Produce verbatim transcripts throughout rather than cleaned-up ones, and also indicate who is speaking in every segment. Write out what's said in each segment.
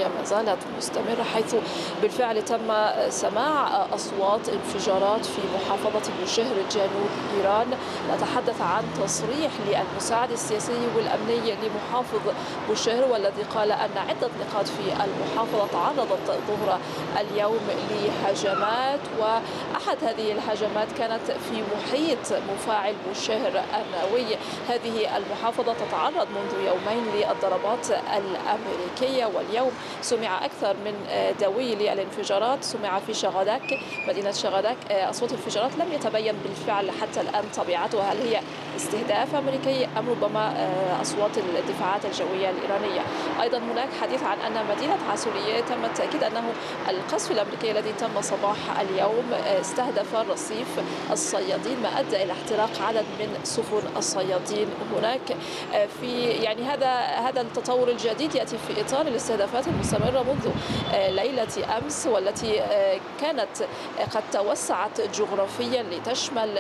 Speaker 1: الإيرانية ما زالت مستمرة، حيث بالفعل تم سماع أصوات انفجارات في محافظة بوشهر جنوب إيران. نتحدث عن تصريح للمساعد السياسي والأمني لمحافظ بوشهر، والذي قال أن عدة نقاط في المحافظة تعرضت ظهر اليوم لهجمات، وأحد هذه الهجمات كانت في محيط مفاعل بوشهر النووي. هذه المحافظة تتعرض منذ يومين للضربات الأمريكية، واليوم سمع أكثر من دوي للانفجارات سمع في شغاداك، مدينة شغاداك. أصوات الانفجارات لم يتبين بالفعل حتى الآن طبيعتها، هل هي استهداف أمريكي أم ربما أصوات الدفاعات الجوية الإيرانية. أيضا هناك حديث عن أن مدينة عسولية تم التأكيد أنه القصف الأمريكي الذي تم صباح اليوم استهدف رصيف الصيادين، ما أدى إلى احتراق عدد من سفن الصيادين هناك. في يعني هذا هذا التطور الجديد يأتي في إطار الاستهدافات المستمرة منذ ليلة أمس، والتي كانت قد توسعت جغرافيا لتشمل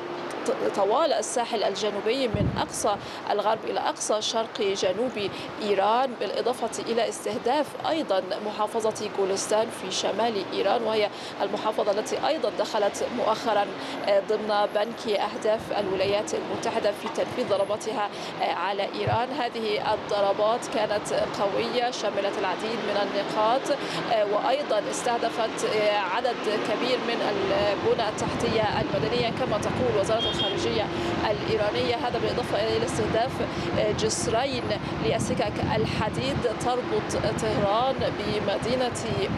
Speaker 1: طوال الساحل الجنوبي من أقصى الغرب إلى أقصى شرق جنوب إيران، بالإضافة إلى استهداف أيضا محافظة جولستان في شمال إيران، وهي المحافظة التي أيضا دخلت مؤخرا ضمن بنك أهداف الولايات المتحدة في تنفيذ ضرباتها على إيران. هذه الضربات كانت قوية، شملت العديد من النقاط، وأيضا استهدفت عدد كبير من البنى التحتية المدنية كما تقول وزارة الخارجية الإيرانية. هذا بالإضافة إلى استهداف جسرين للسكك الحديد تربط طهران بمدينة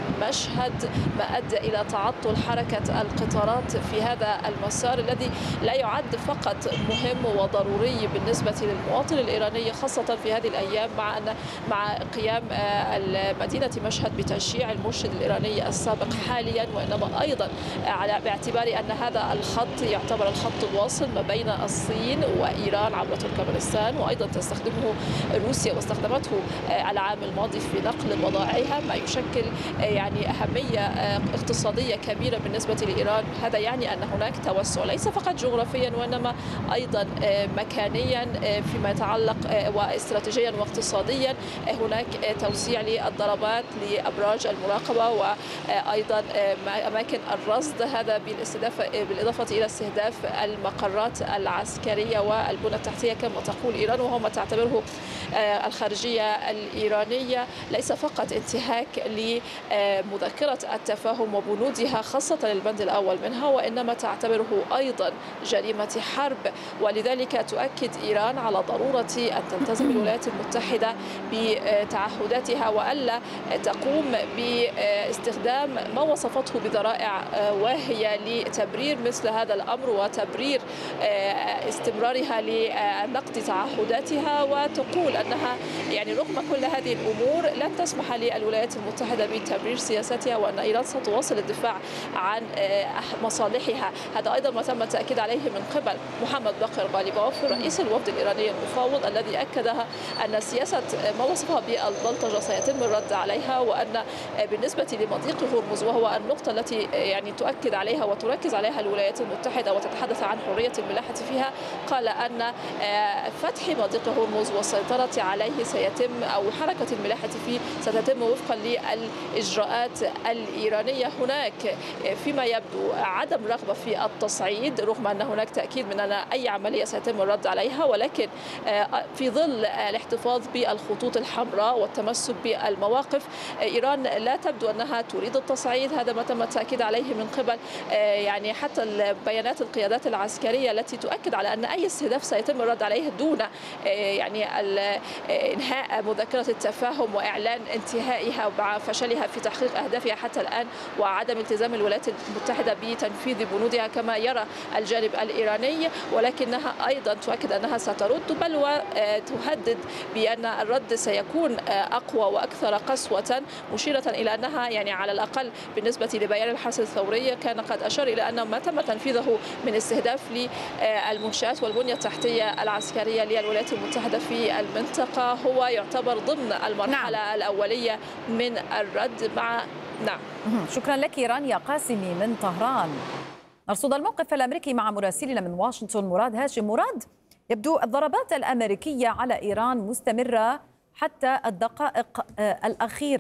Speaker 1: مشهد، ما أدى إلى تعطل حركة القطارات في هذا المسار الذي لا يعد فقط مهم وضروري بالنسبة للمواطن الإيراني، خاصة في هذه الأيام مع أن مع قيام مدينة مشهد بتشييع المرشد الإيراني السابق حاليا، وإنما أيضا على باعتبار أن هذا الخط يعتبر الخط الواصل ما بين الصين وإيران عبر تركمانستان، وأيضا تستخدمه روسيا واستخدمته العام الماضي في نقل بضائعها، ما يشكل يعني أهمية اقتصادية كبيرة بالنسبة لإيران. هذا يعني أن هناك توسع ليس فقط جغرافيا وإنما أيضا مكانيا فيما يتعلق واستراتيجيا واقتصاديا. هناك توسيع للضربات لأبراج المراقبة وأيضا أماكن الرصد، هذا بالإضافة إلى استهداف المقرات العسكرية والبنى التحتية كما تقول إيران، وهو ما تعتبره الخارجية الإيرانية ليس فقط انتهاك لمذكرة التفاهم وبنودها خاصة البند الأول منها، وإنما تعتبره أيضا جريمة حرب. ولذلك تؤكد إيران على ضرورة أن تلتزم الولايات المتحدة بتعهداتها وألا تقوم باستخدام ما وصفته بذرائع واهية لتبرير مثل هذا الأمر وتبرير استمرارها لنقض تعهداتها، وتقول أنها يعني رغم كل هذه الأمور لن تسمح للولايات المتحدة بتبرير سياستها، وأن إيران ستواصل الدفاع عن مصالحها. هذا أيضا ما تم التأكيد عليه من قبل محمد باقر غالباف رئيس الوفد الإيراني المفاوض، الذي أكدها أن سياسة ما وصفها بالبلطجة سيتم الرد عليها، وأن بالنسبة لمضيق هرمز وهو النقطة التي يعني تؤكد عليها وتركز عليها الولايات المتحدة وتتحدث عن حرية الملاحة فيها، قال أن فتح مضيق هرمز والسيطرة عليه سيتم أو حركة الملاحة فيه ستتم وفقا للإجراءات الإيرانية. هناك فيما يبدو عدم رغبة في التصعيد رغم أن هناك تأكيد من أن أي عملية سيتم الرد عليها، ولكن في ظل الاحتفاظ بالخطوط الحمراء والتمسك بالمواقف إيران لا تبدو أنها تريد التصعيد. هذا ما تم التأكيد عليه من قبل يعني حتى بيانات القيادات العسكرية التي تؤكد على أن أي استهداف سيتم الرد عليه دون يعني إنهاء مذكرة التفاهم وإعلان انتهائها مع فشلها في تحقيق أهدافها حتى الآن، وعدم التزام الولايات المتحدة بتنفيذ بنودها كما يرى الجانب الإيراني، ولكنها أيضا تؤكد أنها سترد، بل وتهدد بأن الرد سيكون أقوى وأكثر قسوة، مشيرة إلى أنها يعني على الأقل بالنسبة لبيان الحرس الثوري كان قد أشار إلى أن ما تم تنفيذه من استهداف للمنشآت والبنية التحتية العسكرية للولايات المتحدة في المنطقة هو يعتبر ضمن المرحلة نعم. الأولية من الرد مع نعم.
Speaker 2: شكرا لك رانيا قاسمي من طهران. نرصد الموقف الأمريكي مع مراسلنا من واشنطن مراد هاشم. مراد، يبدو الضربات الأمريكية على إيران مستمرة حتى الدقائق الأخيرة.